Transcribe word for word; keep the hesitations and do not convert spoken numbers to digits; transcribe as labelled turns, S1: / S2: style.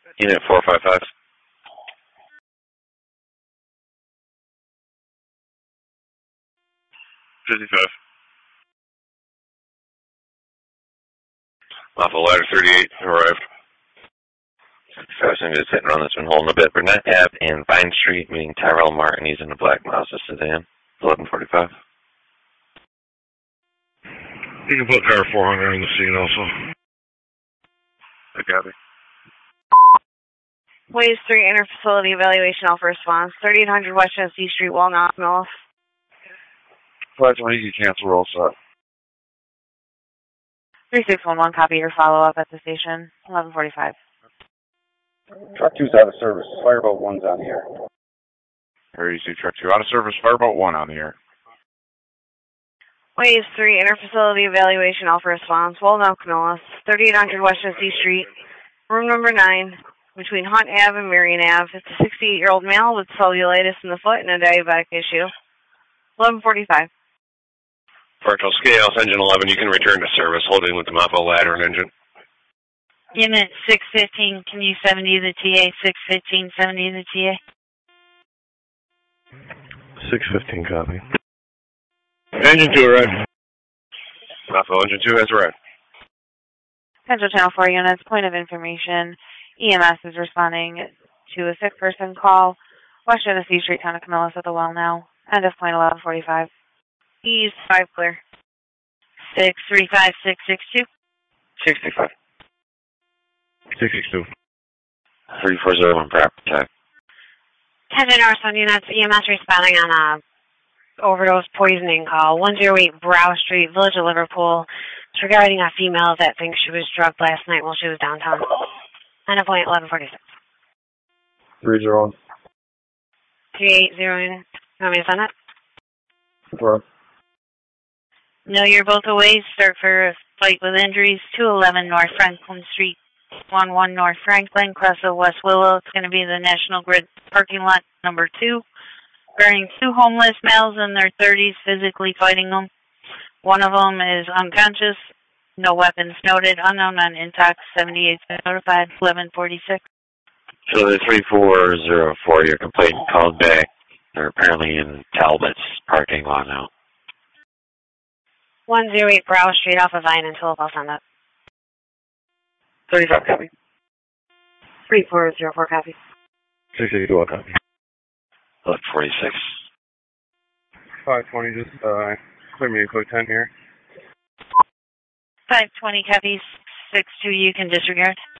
S1: Unit four five five. fifty-five. Lawful ladder thirty-eight arrived. fifty-five is hitting on that's been holding a bit. Burnett Ave and Vine Street, meeting Tyrell Martin. He's in a black Mazda sedan. eleven forty-five.
S2: You can put car four hundred on the scene also.
S1: I got it.
S3: Waves three inter-facility evaluation alpha response. thirty-eight hundred West Genesee Street, Walnut, North.
S2: five twenty, you cancel, roll set.
S3: three six one one, copy your follow-up at the station. eleven forty-five.
S4: Truck two's out of service. Fireboat one's on the air.
S2: Area two, truck two out of service. Fireboat one on the air.
S3: Waves three inter-facility evaluation alpha response. Walnut, North. thirty-eight hundred West Genesee Street, room number nine. Between Hunt Ave and Marion Ave. It's a sixty-eight-year-old male with cellulitis in the foot and a diabetic issue. eleven forty-five.
S1: Partial scale, engine eleven, you can return to service, holding with the Moppo ladder and engine.
S5: Unit six fifteen, can you seventy the T A? six fifteen, seventy the T A?
S2: six fifteen, copy.
S1: Engine two arrived. Moppo, engine two has arrived.
S3: Central Channel four units, point of information. E M S is responding to a sick person call. West Genesee Street, Town of Camillus at the well now. End of point eleven forty-five. East five clear.
S5: six three five six six two.
S1: sixty-five.
S2: six six two.
S1: three four zero one, prep attack.
S3: Attention Northbound units, E M S responding on a overdose poisoning call. one oh eight Brow Street, Village of Liverpool. It's regarding a female that thinks she was drugged last night while she was downtown. End of point eleven forty-six.
S4: three zero one.
S3: three eight zero units. You want me to send it?
S4: Four.
S5: No, you're both away. Start for a fight with injuries. two eleven North Franklin Street, one one North Franklin, cross of West Willow. It's going to be the National Grid parking lot number two. Bearing two homeless males in their thirties, physically fighting them. One of them is unconscious. No weapons noted. Unknown on intox. seventy-eight notified. eleven forty-six.
S1: So the three four zero four, your complaint called back. They're apparently in Talbot's parking lot now.
S3: one oh eight Brow Street off of Vine until I'll send it.
S1: thirty-five, copy.
S3: three four zero four, copy.
S2: six eight two, copy.
S1: eleven forty-six.
S4: five twenty, just, uh, clear me a quick ten here.
S5: five twenty, copy. six two, you can disregard.